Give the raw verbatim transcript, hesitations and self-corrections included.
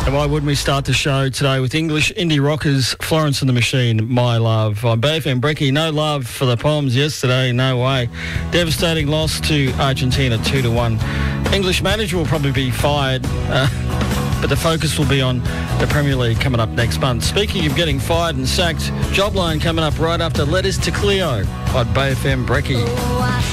And why wouldn't we start the show today with English indie rockers, Florence and the Machine, My Love. I'm B F M Brecky. No love for the Poms yesterday, no way. Devastating loss to Argentina, two to one. English manager will probably be fired, uh, but the focus will be on the Premier League coming up next month. Speaking of getting fired and sacked, Jobline coming up right after Letters to Cleo on B F M Brecky.